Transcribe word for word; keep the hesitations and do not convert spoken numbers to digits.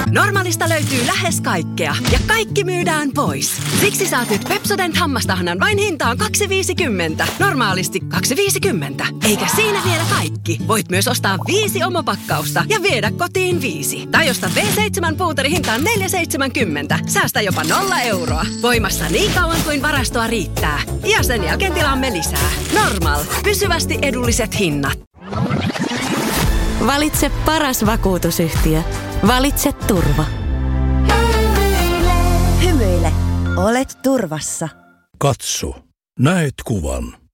Normaalista löytyy lähes kaikkea ja kaikki myydään pois. Siksi saat nyt Pepsodent hammastahnan vain hintaan kaksi viisikymmentä. Normaalisti kaksi viisikymmentä. Eikä siinä vielä kaikki. Voit myös ostaa viisi omopakkausta ja viedä kotiin viisi. Tai osta B seitsemän puuteri hintaan neljä seitsemänkymmentä. Säästä jopa nolla euroa. Voimassa niin kauan kuin varastoa riittää. Ja sen jälkeen tilaamme lisää. Normal. Pysyvästi edulliset hinnat. Valitse paras vakuutusyhtiö. Valitse turva. Hymyile. Olet turvassa. Katso. Näet kuvan.